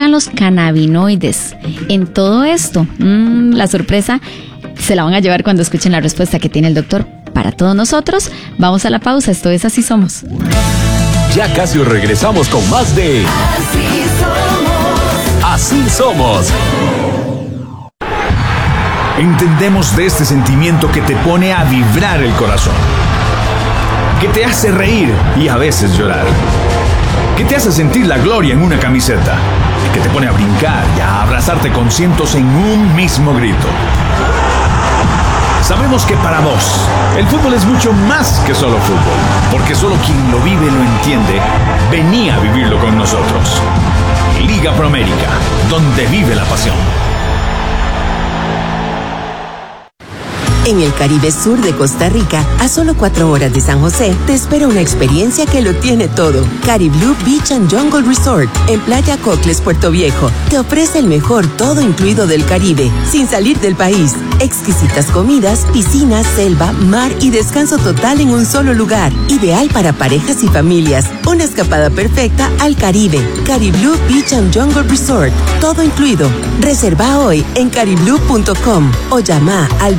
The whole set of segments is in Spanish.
entran los cannabinoides en todo esto? La sorpresa se la van a llevar cuando escuchen la respuesta que tiene el doctor para todos nosotros. Vamos a la pausa, esto es Así Somos. Ya casi regresamos con más de Así Somos. Así Somos. Entendemos de este sentimiento que te pone a vibrar el corazón, que te hace reír y a veces llorar, que te hace sentir la gloria en una camiseta, que te pone a brincar y a abrazarte con cientos en un mismo grito. Sabemos que para vos, el fútbol es mucho más que solo fútbol, porque solo quien lo vive lo entiende. Vení a vivirlo con nosotros. Liga Promérica, donde vive la pasión. En el Caribe Sur de Costa Rica, a solo 4 horas de San José, te espera una experiencia que lo tiene todo. Cariblú Beach and Jungle Resort, en Playa Cocles, Puerto Viejo, te ofrece el mejor todo incluido del Caribe, sin salir del país. Exquisitas comidas, piscinas, selva, mar y descanso total en un solo lugar. Ideal para parejas y familias. Una escapada perfecta al Caribe. Cariblú Beach and Jungle Resort, todo incluido. Reserva hoy en cariblú.com o llama al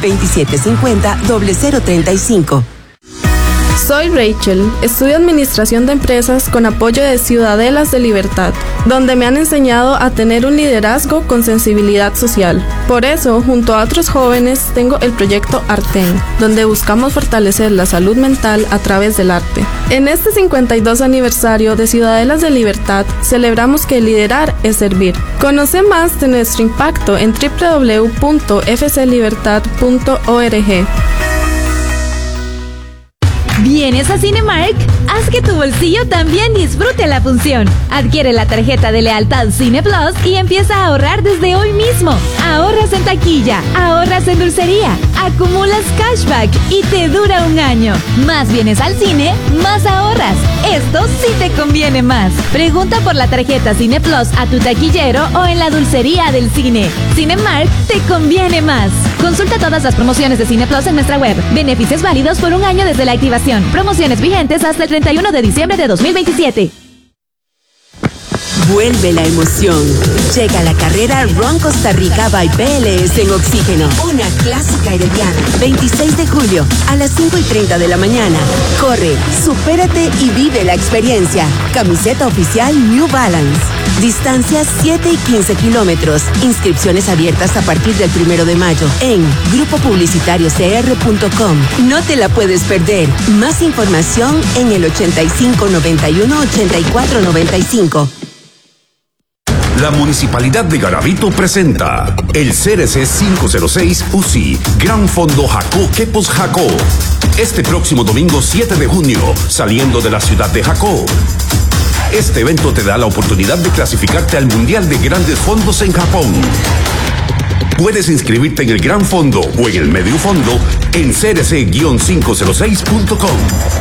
2750-0035. Soy Rachel, estudio Administración de Empresas con apoyo de Ciudadelas de Libertad, donde me han enseñado a tener un liderazgo con sensibilidad social. Por eso, junto a otros jóvenes, tengo el proyecto Arten, donde buscamos fortalecer la salud mental a través del arte. En este 52 aniversario de Ciudadelas de Libertad, celebramos que liderar es servir. Conoce más de nuestro impacto en www.fclibertad.org. ¿Vienes a Cinemark? Haz que tu bolsillo también disfrute la función. Adquiere la tarjeta de lealtad Cine Plus y empieza a ahorrar desde hoy mismo. Ahorras en taquilla, ahorras en dulcería, acumulas cashback y te dura un año. Más vienes al cine, más ahorras. Esto sí te conviene más. Pregunta por la tarjeta Cine Plus a tu taquillero o en la dulcería del cine. Cinemark te conviene más. Consulta todas las promociones de Cine Plus en nuestra web. Beneficios válidos por un año desde la activación. Promociones vigentes hasta el 31 de diciembre de 2027. Vuelve la emoción. Llega la carrera Run Costa Rica by PLS en Oxígeno. Una clásica herediana. 26 de julio a las 5:30 de la mañana. Corre, supérate y vive la experiencia. Camiseta oficial New Balance. Distancia 7 y 15 kilómetros. Inscripciones abiertas a partir del 1 de mayo en grupopublicitariocr.com. No te la puedes perder. Más información en el 8591-8495. La Municipalidad de Garavito presenta el CRC 506 UCI Gran Fondo Jacó Quepos Jacó. Este próximo domingo 7 de junio, saliendo de la ciudad de Jacó. Este evento te da la oportunidad de clasificarte al Mundial de Grandes Fondos en Japón. Puedes inscribirte en el Gran Fondo o en el Medio Fondo en crc-506.com.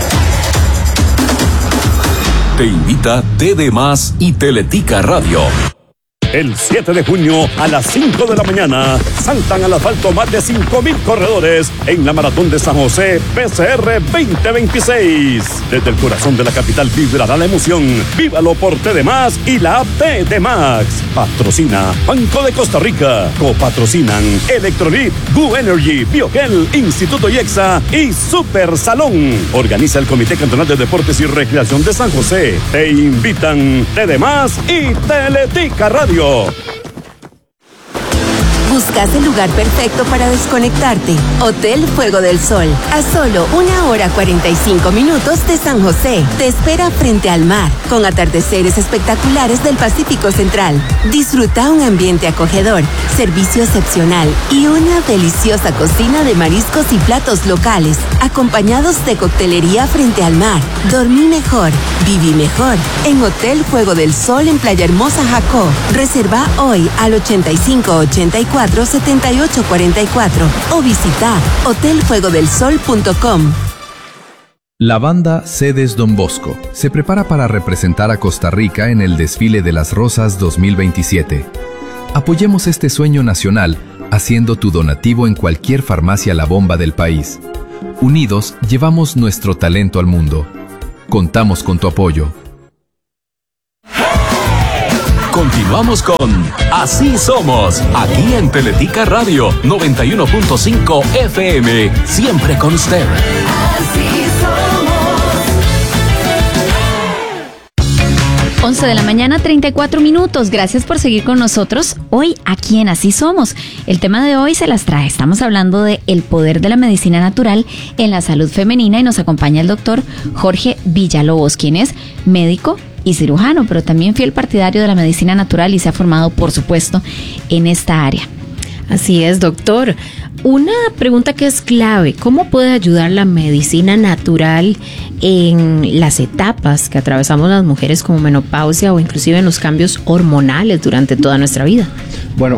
Te invita TD Más y Teletica Radio. El 7 de junio a las 5 de la mañana saltan al asfalto más de 5,000 corredores en la Maratón de San José PCR 2026. Desde el corazón de la capital vibrará la emoción. Vívalo por TD Más y la AP de Max. Patrocina Banco de Costa Rica. Copatrocinan Electrolit, Gu Energy, Bioquel, Instituto IEXA y Super Salón. Organiza el Comité Cantonal de Deportes y Recreación de San José. Te invitan TD Más y Teletica Radio. Buscas el lugar perfecto para desconectarte. Hotel Fuego del Sol. A solo 1 hora 45 minutos de San José. Te espera frente al mar, con atardeceres espectaculares del Pacífico Central. Disfruta un ambiente acogedor, servicio excepcional y una deliciosa cocina de mariscos y platos locales, acompañados de coctelería frente al mar. Dormí mejor, viví mejor. En Hotel Fuego del Sol en Playa Hermosa, Jacó. Reserva hoy al 8584-7844 o visita hotelfuegodelsol.com. La banda Cedes Don Bosco se prepara para representar a Costa Rica en el Desfile de las Rosas 2027. Apoyemos este sueño nacional haciendo tu donativo en cualquier farmacia La Bomba del país. Unidos, llevamos nuestro talento al mundo. Contamos con tu apoyo. Continuamos con Así Somos, aquí en Teletica Radio 91.5 FM, siempre con usted. Así somos. 11 de la mañana, 34 minutos. Gracias por seguir con nosotros hoy aquí en Así Somos. El tema de hoy se las trae. Estamos hablando de el poder de la medicina natural en la salud femenina y nos acompaña el doctor Jorge Villalobos, quien es médico y cirujano, pero también fiel partidario de la medicina natural y se ha formado, por supuesto, en esta área. Así es, doctor. Una pregunta que es clave: ¿cómo puede ayudar la medicina natural en las etapas que atravesamos las mujeres como menopausia o inclusive en los cambios hormonales durante toda nuestra vida? Bueno,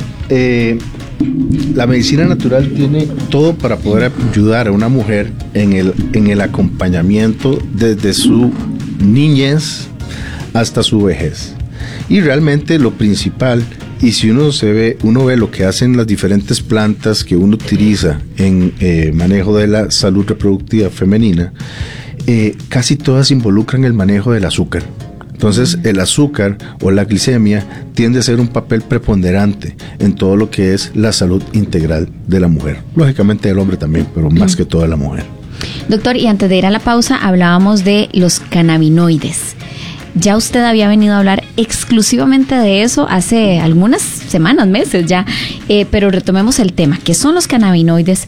la medicina natural tiene todo para poder ayudar a una mujer en el acompañamiento desde su niñez hasta su vejez. Y realmente lo principal, y si uno ve lo que hacen las diferentes plantas que uno utiliza en manejo de la salud reproductiva femenina, casi todas involucran el manejo del azúcar. Entonces el azúcar o la glicemia tiende a ser un papel preponderante en todo lo que es la salud integral de la mujer. Lógicamente del hombre también, pero más que todo de la mujer. Doctor, y antes de ir a la pausa hablábamos de los cannabinoides. Ya usted había venido a hablar exclusivamente de eso hace algunas semanas, meses ya, pero retomemos el tema. ¿Qué son los cannabinoides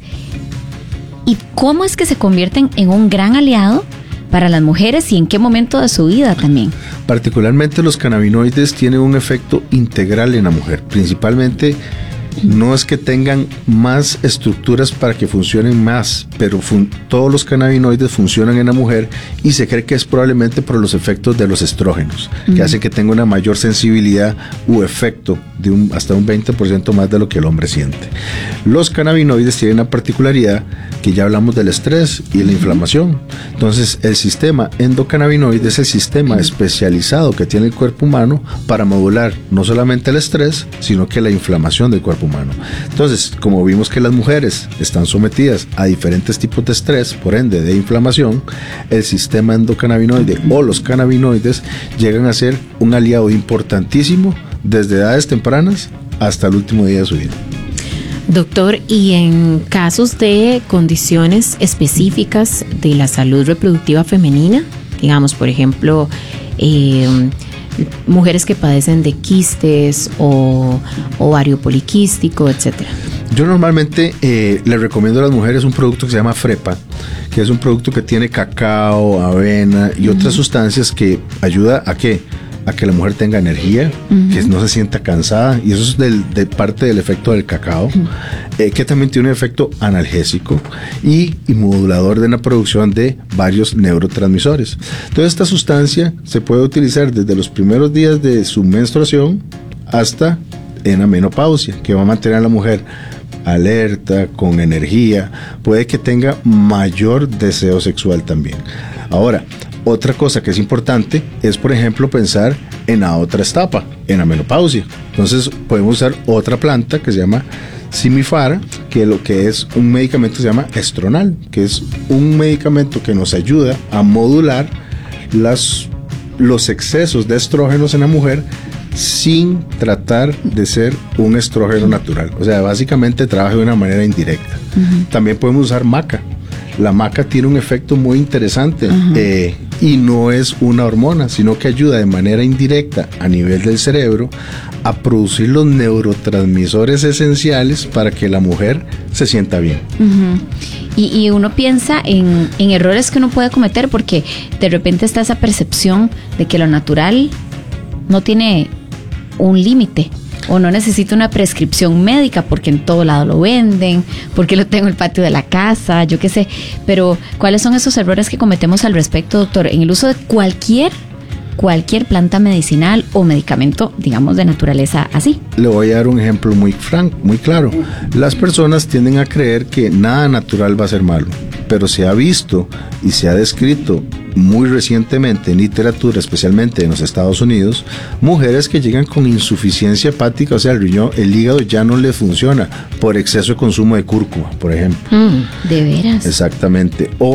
y cómo es que se convierten en un gran aliado para las mujeres y en qué momento de su vida también? Particularmente los cannabinoides tienen un efecto integral en la mujer. Principalmente no es que tengan más estructuras para que funcionen más, pero todos los cannabinoides funcionan en la mujer y se cree que es probablemente por los efectos de los estrógenos, que hacen que tenga una mayor sensibilidad u efecto de hasta un 20% más de lo que el hombre siente. Los cannabinoides tienen una particularidad que ya hablamos del estrés y la inflamación. Entonces el sistema endocannabinoide es el sistema especializado que tiene el cuerpo humano para modular no solamente el estrés, sino que la inflamación del cuerpo humano. Entonces, como vimos que las mujeres están sometidas a diferentes tipos de estrés, por ende de inflamación, el sistema endocannabinoide o los cannabinoides llegan a ser un aliado importantísimo desde edades tempranas hasta el último día de su vida. Doctor, y en casos de condiciones específicas de la salud reproductiva femenina, digamos, por ejemplo, mujeres que padecen de quistes o ovario poliquístico, etcétera. Yo normalmente le recomiendo a las mujeres un producto que se llama Frepa, que es un producto que tiene cacao, avena y otras sustancias que ayuda a que la mujer tenga energía, que no se sienta cansada, y eso es de parte del efecto del cacao, que también tiene un efecto analgésico y modulador de la producción de varios neurotransmisores. Toda esta sustancia se puede utilizar desde los primeros días de su menstruación hasta en la menopausia, que va a mantener a la mujer alerta, con energía, puede que tenga mayor deseo sexual también. Ahora, otra cosa que es importante es, por ejemplo, pensar en la otra etapa, en la menopausia. Entonces podemos usar otra planta que se llama Simifara, que lo que es un medicamento se llama Estronal, que es un medicamento que nos ayuda a modular los excesos de estrógenos en la mujer sin tratar de ser un estrógeno natural. O sea, básicamente trabaja de una manera indirecta. También podemos usar maca. La maca tiene un efecto muy interesante y no es una hormona, sino que ayuda de manera indirecta a nivel del cerebro a producir los neurotransmisores esenciales para que la mujer se sienta bien. Y uno piensa en errores que uno puede cometer porque de repente está esa percepción de que lo natural no tiene un límite o no necesito una prescripción médica porque en todo lado lo venden, porque lo tengo en el patio de la casa, yo qué sé. Pero ¿cuáles son esos errores que cometemos al respecto, doctor, en el uso de cualquier planta medicinal o medicamento, digamos, de naturaleza así? Le voy a dar un ejemplo muy franco, muy claro. Las personas tienden a creer que nada natural va a ser malo, pero se ha visto y se ha descrito muy recientemente en literatura, especialmente en los Estados Unidos, mujeres que llegan con insuficiencia hepática, o sea, el riñón, el hígado ya no le funciona por exceso de consumo de cúrcuma, por ejemplo. ¿De veras? Exactamente. O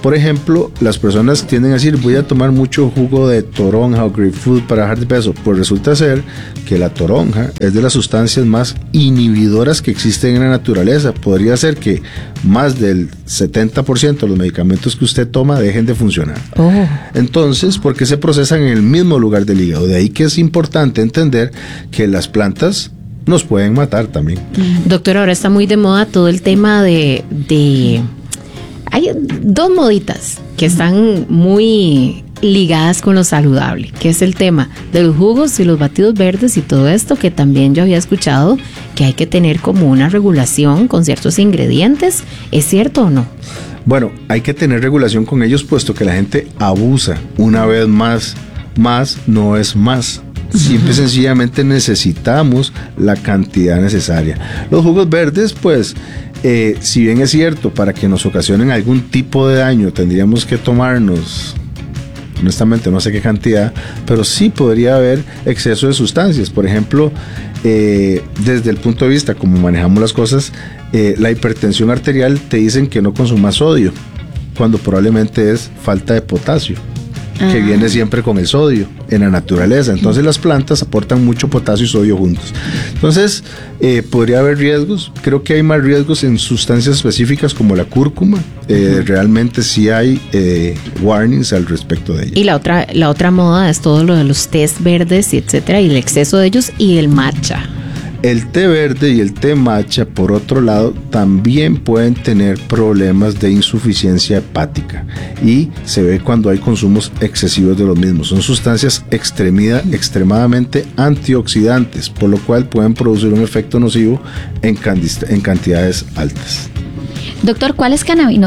Por ejemplo, las personas tienden a decir, voy a tomar mucho jugo de toronja o grapefruit para bajar de peso. Pues resulta ser que la toronja es de las sustancias más inhibidoras que existen en la naturaleza. Podría ser que más del 70% de los medicamentos que usted toma dejen de funcionar. Entonces, porque se procesan en el mismo lugar del hígado. De ahí que es importante entender que las plantas nos pueden matar también. Doctor, ahora está muy de moda todo el tema de hay dos moditas que están muy ligadas con lo saludable, que es el tema de los jugos y los batidos verdes y todo esto, que también yo había escuchado que hay que tener como una regulación con ciertos ingredientes. ¿Es cierto o no? Bueno, hay que tener regulación con ellos, puesto que la gente abusa. Una vez más no es más. Simple y sencillamente necesitamos la cantidad necesaria. Los jugos verdes, pues, si bien es cierto, para que nos ocasionen algún tipo de daño tendríamos que tomarnos, honestamente no sé qué cantidad, pero sí podría haber exceso de sustancias. Por ejemplo, desde el punto de vista como manejamos las cosas, la hipertensión arterial te dicen que no consumas sodio, cuando probablemente es falta de potasio, que viene siempre con el sodio en la naturaleza. Entonces las plantas aportan mucho potasio y sodio juntos. Entonces podría haber riesgos. Creo que hay más riesgos en sustancias específicas como la cúrcuma. Realmente sí hay warnings al respecto de ella. Y la otra moda es todo lo de los tés verdes y etcétera, y el exceso de ellos, y el matcha. El té verde y el té matcha, por otro lado, también pueden tener problemas de insuficiencia hepática, y se ve cuando hay consumos excesivos de los mismos. Son sustancias extremadamente antioxidantes, por lo cual pueden producir un efecto nocivo en cantidades altas. Doctor, ¿cuáles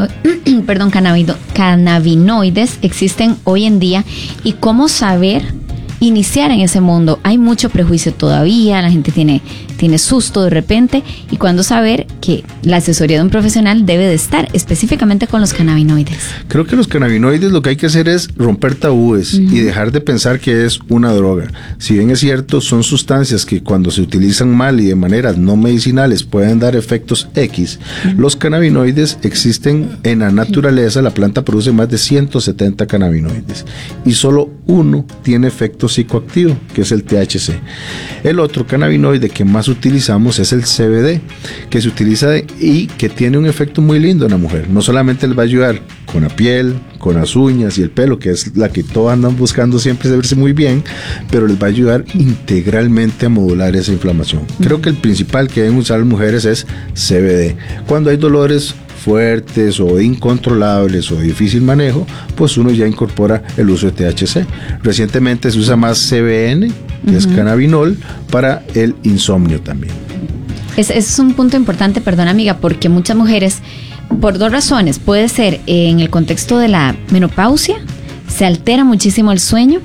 cannabinoides existen hoy en día y cómo saber iniciar en ese mundo? Hay mucho prejuicio todavía, la gente tiene susto de repente, y cuándo saber que la asesoría de un profesional debe de estar específicamente con los cannabinoides. Creo que los cannabinoides lo que hay que hacer es romper tabúes y dejar de pensar que es una droga. Si bien es cierto, son sustancias que cuando se utilizan mal y de maneras no medicinales pueden dar efectos X. Los cannabinoides existen en la naturaleza. La planta produce más de 170 cannabinoides y solo uno tiene efecto psicoactivo, que es el THC. El otro cannabinoide que más utilizamos es el CBD, que se utiliza y que tiene un efecto muy lindo en la mujer. No solamente les va a ayudar con la piel, con las uñas y el pelo, que es la que todos andan buscando siempre verse muy bien, pero les va a ayudar integralmente a modular esa inflamación. Creo que el principal que deben usar las mujeres es CBD. Cuando hay dolores fuertes o incontrolables o de difícil manejo, pues uno ya incorpora el uso de THC. Recientemente se usa más CBN, que es cannabinol, para el insomnio también. Ese es un punto importante, perdona amiga, porque muchas mujeres, por dos razones, puede ser en el contexto de la menopausia, se altera muchísimo el sueño,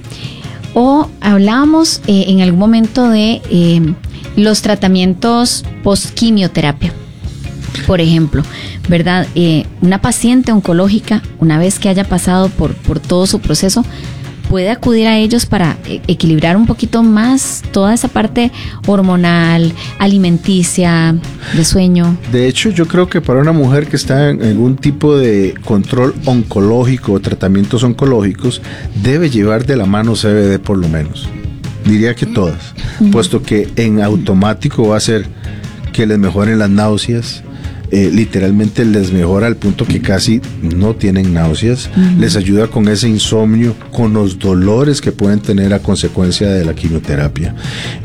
o hablábamos en algún momento de los tratamientos post-quimioterapia. Por ejemplo, ¿verdad? Una paciente oncológica, una vez que haya pasado por todo su proceso, puede acudir a ellos para equilibrar un poquito más toda esa parte hormonal, alimenticia, de sueño. De hecho, yo creo que para una mujer que está en algún tipo de control oncológico o tratamientos oncológicos, debe llevar de la mano CBD por lo menos. Diría que todas, puesto que en automático va a hacer que les mejoren las náuseas. Literalmente les mejora al punto que casi no tienen náuseas, les ayuda con ese insomnio, con los dolores que pueden tener a consecuencia de la quimioterapia,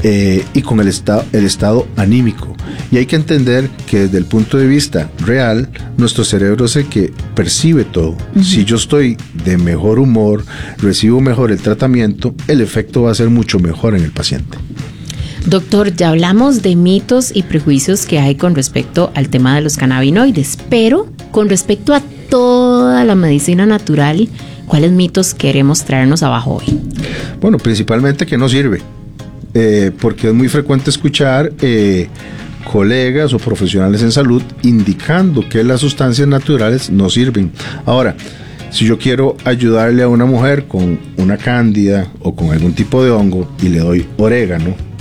y con el estado anímico. Y hay que entender que desde el punto de vista real, nuestro cerebro es el que percibe todo. Si yo estoy de mejor humor, recibo mejor el tratamiento, el efecto va a ser mucho mejor en el paciente. Doctor, ya hablamos de mitos y prejuicios que hay con respecto al tema de los cannabinoides, pero con respecto a toda la medicina natural, ¿cuáles mitos queremos traernos abajo hoy? Bueno, principalmente que no sirve, porque es muy frecuente escuchar colegas o profesionales en salud indicando que las sustancias naturales no sirven. Ahora, si yo quiero ayudarle a una mujer con una cándida o con algún tipo de hongo y le doy orégano,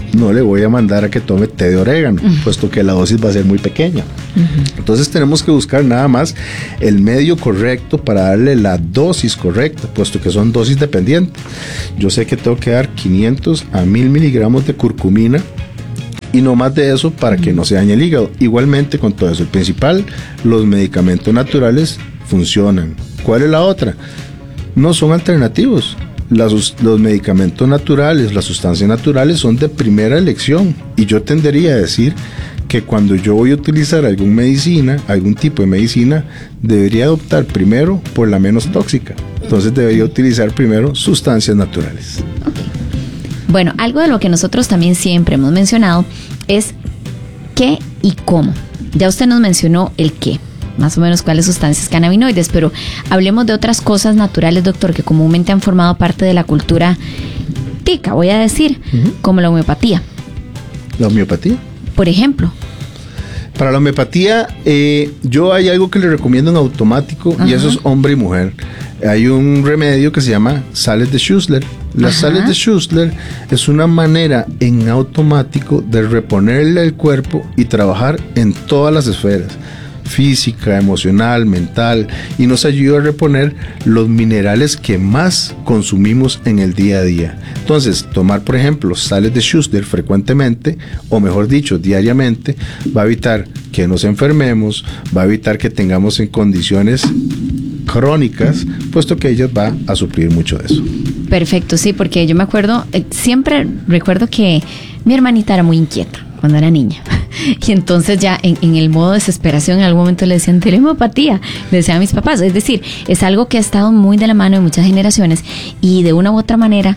no le voy a mandar a que tome té de orégano, puesto que la dosis va a ser muy pequeña. Entonces tenemos que buscar nada más el medio correcto para darle la dosis correcta, puesto que son dosis dependientes. Yo sé que tengo que dar 500 a 1000 miligramos de curcumina y no más de eso para que no se dañe el hígado. Igualmente con todo eso, el principal, los medicamentos naturales funcionan. ¿Cuál es la otra? No son alternativos. Los medicamentos naturales, las sustancias naturales son de primera elección, y yo tendería a decir que cuando yo voy a utilizar algún tipo de medicina, debería optar primero por la menos tóxica. Entonces debería utilizar primero sustancias naturales. Okay. Bueno, algo de lo que nosotros también siempre hemos mencionado es qué y cómo. Ya usted nos mencionó el qué, más o menos cuáles sustancias cannabinoides, pero hablemos de otras cosas naturales, doctor, que comúnmente han formado parte de la cultura tica, voy a decir, como la homeopatía. ¿La homeopatía? Por ejemplo. Para la homeopatía, yo hay algo que le recomiendo en automático, y eso es hombre y mujer. Hay un remedio que se llama sales de Schussler. Las sales de Schussler es una manera en automático de reponerle al cuerpo y trabajar en todas las esferas: física, emocional, mental, y nos ayuda a reponer los minerales que más consumimos en el día a día. Entonces, tomar, por ejemplo, sales de Schussler frecuentemente, o mejor dicho, diariamente, va a evitar que nos enfermemos, va a evitar que tengamos en condiciones crónicas, puesto que ella va a suplir mucho de eso. Perfecto, sí, porque yo me acuerdo, siempre recuerdo que mi hermanita era muy inquieta cuando era niña, y entonces ya en el modo de desesperación en algún momento le decían homeopatía, le decían a mis papás. Es decir, es algo que ha estado muy de la mano de muchas generaciones, y de una u otra manera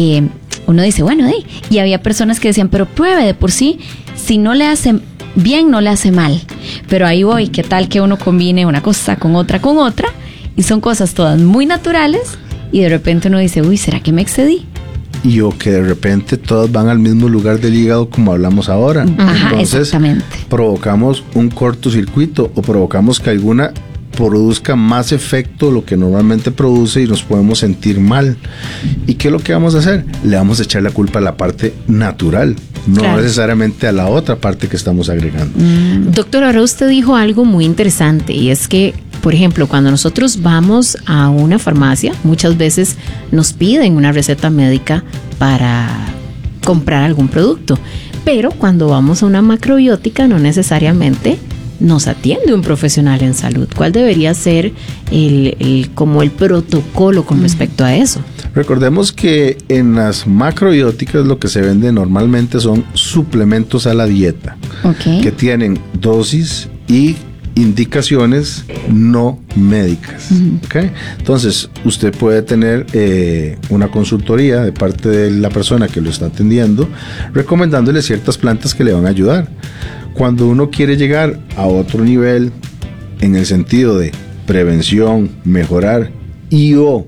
uno dice, bueno, y había personas que decían, pero pruebe, de por sí, si no le hace bien, no le hace mal, pero ahí voy, ¿qué tal que uno combine una cosa con otra, y son cosas todas muy naturales, y de repente uno dice, uy, ¿será que me excedí? Y o que de repente todas van al mismo lugar del hígado, como hablamos ahora. Ajá, entonces exactamente. Provocamos un cortocircuito, o provocamos que alguna produzca más efecto de lo que normalmente produce, y nos podemos sentir mal. ¿Y qué es lo que vamos a hacer? Le vamos a echar la culpa a la parte natural, no necesariamente a la otra parte que estamos agregando. Doctor, ahora usted dijo algo muy interesante, y es que, por ejemplo, cuando nosotros vamos a una farmacia, muchas veces nos piden una receta médica para comprar algún producto, pero cuando vamos a una macrobiótica no necesariamente nos atiende un profesional en salud. ¿Cuál debería ser como el protocolo con respecto a eso? Recordemos que en las macrobióticas lo que se vende normalmente son suplementos a la dieta, que tienen dosis y indicaciones no médicas. Entonces, usted puede tener una consultoría de parte de la persona que lo está atendiendo, recomendándole ciertas plantas que le van a ayudar. Cuando uno quiere llegar a otro nivel en el sentido de prevención, mejorar y o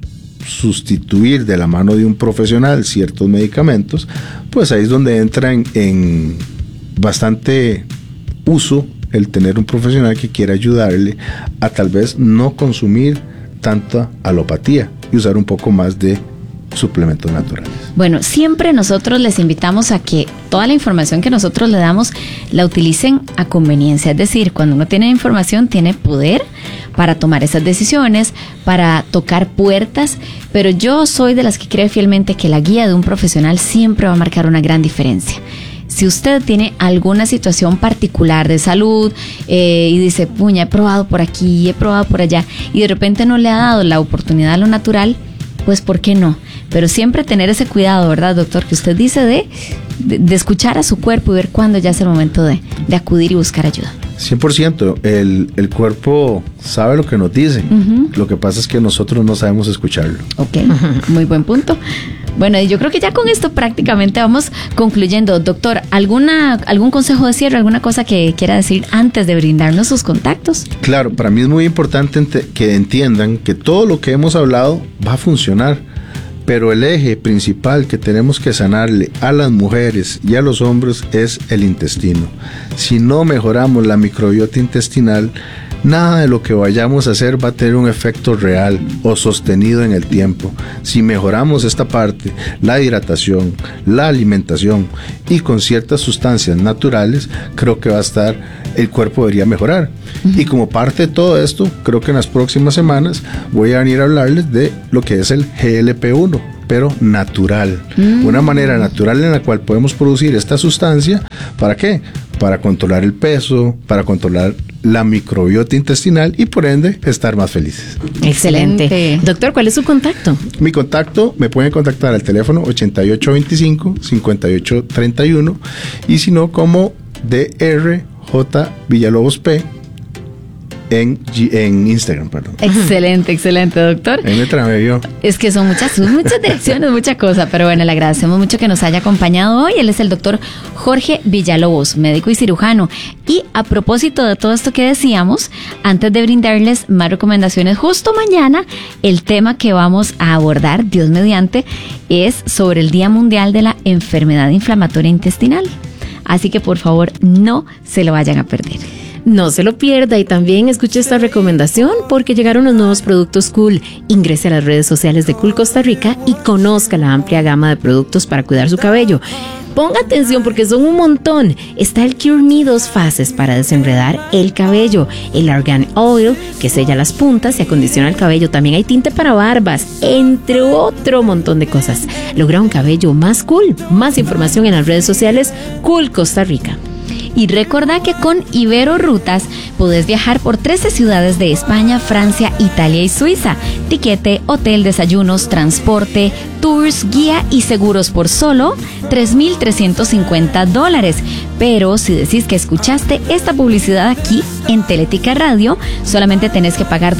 sustituir de la mano de un profesional ciertos medicamentos, pues ahí es donde entra en bastante uso el tener un profesional que quiera ayudarle a tal vez no consumir tanta alopatía y usar un poco más de suplementos naturales. Bueno, siempre nosotros les invitamos a que toda la información que nosotros le damos la utilicen a conveniencia. Es decir, cuando uno tiene información, tiene poder para tomar esas decisiones, para tocar puertas, pero yo soy de las que cree fielmente que la guía de un profesional siempre va a marcar una gran diferencia. Si usted tiene alguna situación particular de salud y dice, puña, he probado por aquí, he probado por allá, y de repente no le ha dado la oportunidad a lo natural, pues ¿por qué no? Pero siempre tener ese cuidado, ¿verdad, doctor? Que usted dice de escuchar a su cuerpo y ver cuándo ya es el momento de acudir y buscar ayuda. 100%. El cuerpo sabe lo que nos dice. Lo que pasa es que nosotros no sabemos escucharlo. Ok, muy buen punto. Bueno, y yo creo que ya con esto prácticamente vamos concluyendo. Doctor, ¿algún consejo de cierre, alguna cosa que quiera decir antes de brindarnos sus contactos? Claro, para mí es muy importante que entiendan que todo lo que hemos hablado va a funcionar, pero el eje principal que tenemos que sanarle a las mujeres y a los hombres es el intestino. Si no mejoramos la microbiota intestinal, Nada de lo que vayamos a hacer va a tener un efecto real o sostenido en el tiempo. Si mejoramos esta parte, la hidratación, la alimentación y con ciertas sustancias naturales, creo que el cuerpo debería mejorar. Y como parte de todo esto, creo que en las próximas semanas voy a venir a hablarles de lo que es el GLP-1, pero natural. Una manera natural en la cual podemos producir esta sustancia. ¿Para qué? Para controlar el peso, para controlar la microbiota intestinal y por ende estar más felices. Excelente. Doctor, ¿cuál es su contacto? Mi contacto, me pueden contactar al teléfono 8825-5831 y si no como Dr. J. Villalobos P. en Instagram, perdón. Excelente, excelente, doctor. Ahí me trabé yo. Es que son muchas direcciones, mucha cosa, pero bueno, le agradecemos mucho que nos haya acompañado hoy. Él es el doctor Jorge Villalobos, médico y cirujano. Y a propósito de todo esto que decíamos, antes de brindarles más recomendaciones, justo mañana el tema que vamos a abordar, Dios mediante, es sobre el Día Mundial de la Enfermedad Inflamatoria Intestinal. Así que por favor no se lo vayan a perder. No se lo pierda y también escuche esta recomendación porque llegaron los nuevos productos Cool. Ingrese a las redes sociales de Cool Costa Rica y conozca la amplia gama de productos para cuidar su cabello. Ponga atención porque son un montón. Está el Cure Me 2 fases para desenredar el cabello, el Argan Oil que sella las puntas y acondiciona el cabello. También hay tinte para barbas, entre otro montón de cosas. Logra un cabello más cool. Más información en las redes sociales Cool Costa Rica. Y recordá que con Ibero Rutas podés viajar por 13 ciudades de España, Francia, Italia y Suiza. Tiquete, hotel, desayunos, transporte, tours, guía y seguros por solo $3,350. Pero si decís que escuchaste esta publicidad aquí en Teletica Radio, solamente tenés que pagar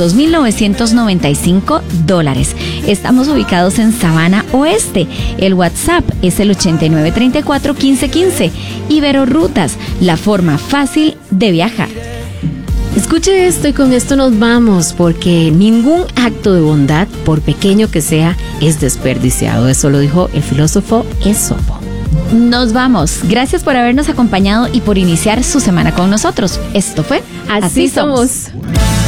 $2,995. Estamos ubicados en Sabana Oeste. El WhatsApp es el 8934-1515. Ibero Rutas, la forma fácil de viajar. Escuche esto y con esto nos vamos, porque ningún acto de bondad, por pequeño que sea, es desperdiciado. Eso lo dijo el filósofo Esopo. Nos vamos. Gracias por habernos acompañado y por iniciar su semana con nosotros. Esto fue Así somos.